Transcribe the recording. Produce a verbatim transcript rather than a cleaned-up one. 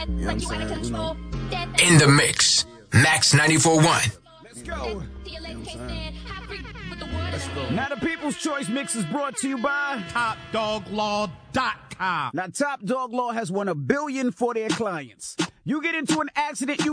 You know what I'm saying? You know. In the mix, Max ninety-four point one. Let's go. You know what I'm saying? Let's go. Now the People's Choice Mix is brought to you by Top Dog Law dot com. Now Top Dog Law has won a billion for their clients. You get into an accident, you